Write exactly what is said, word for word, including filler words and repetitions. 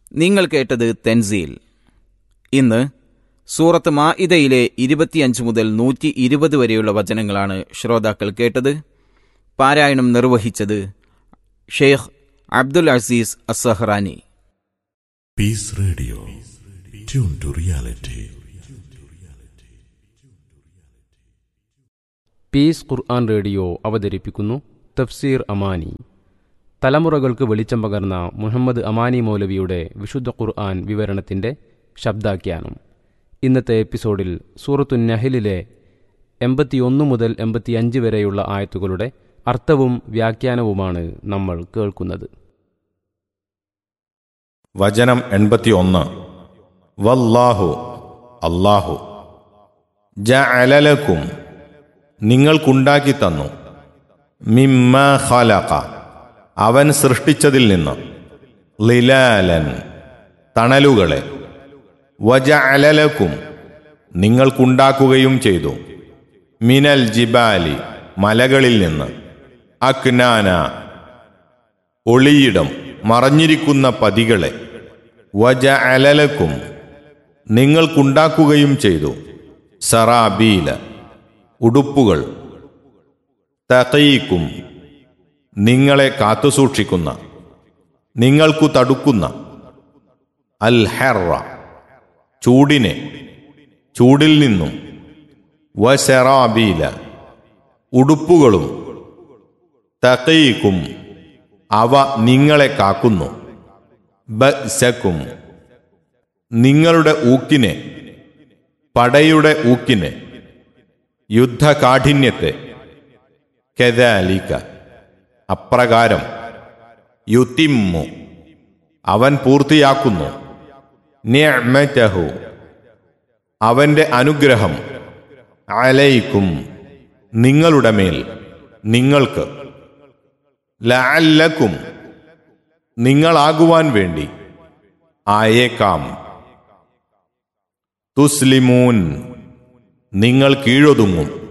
നിങ്ങൾ കേട്ടത് തെൻസീൽ. ഇന്ന് സൂറത്ത് മാഇദയിലെ ഇരുപത്തിയഞ്ച് മുതൽ നൂറ്റി ഇരുപത് വരെയുള്ള വചനങ്ങളാണ് ശ്രോതാക്കൾ കേട്ടത്. പാരായണം നിർവഹിച്ചത് Sheikh Abdul Azeez അസ്സഹ്റാനി. Piece radio, tune to reality. Piece Quran radio അവതരിപ്പിക്കുന്നു തഫ്സീർ അമാനി. തലമുറകൾക്ക് വെളിച്ചം പകർന്ന മുഹമ്മദ് അമാനി മൗലവിയുടെ വിശുദ്ധ ഖുർആൻ വിവരണത്തിൻ്റെ ശബ്ദാഖ്യാനം. ഇന്നത്തെ എപ്പിസോഡിൽ സൂറത്തുൻ നഹ്ലിലെ എൺപത്തിയൊന്ന് മുതൽ എൺപത്തിയഞ്ച് വരെയുള്ള ആയത്തുകളുടെ അർത്ഥവും വ്യാഖ്യാനവുമാണ് നമ്മൾ കേൾക്കുന്നത്. വചനം എൺപത്തിയൊന്ന്. വല്ലാഹു, അല്ലാഹു, ജഅല ലക്കും, നിങ്ങൾക്കുണ്ടാക്കി തന്നു, മിമ്മാ ഖലഖ, അവൻ സൃഷ്ടിച്ചതിൽ നിന്ന്, ളിലാലൻ, തണലുകളെ, വജഅല ലക്കും, നിങ്ങൾക്കുണ്ടാക്കുകയും ചെയ്തു, മിനൽ ജിബാലി, മലകളിൽ നിന്ന്, അക്നാന, ഒളിയിടം, മറഞ്ഞിരിക്കുന്ന പതികളെ, വജഅല ലക്കും, നിങ്ങൾക്കുണ്ടാക്കുകയും ചെയ്തു, സറാബീല, ഉടുപ്പുകൾ, തഖീക്കും, നിങ്ങളെ കാത്തുസൂക്ഷിക്കുന്ന, നിങ്ങൾക്കു തടുക്കുന്ന, അൽ ഹർറ, ചൂടിനെ, ചൂടിൽ നിന്നും, വസറാബീല, ഉടുപ്പുകളും, തഖീക്കും, അവ നിങ്ങളെ കാക്കുന്നു, ബഅ്സക്കും, നിങ്ങളുടെ ഊക്കിനെ, പടയുടെ ഊക്കിനെ, യുദ്ധകാഠിന്യത്തെ, കദാലിക, അപ്രകാരം, യുതിമ്മു, അവൻ പൂർത്തിയാക്കുന്നു, നിഅ്മതഹു, അവന്റെ അനുഗ്രഹം, അലൈക്കും, നിങ്ങളുടെ മേൽ, നിങ്ങൾക്ക്, ലഅല്ലക്കും, നിങ്ങളാകുവാൻ വേണ്ടി, ആയേക്കാം, തുസ്ലിമൂൻ, നിങ്ങൾ കീഴൊതുങ്ങും,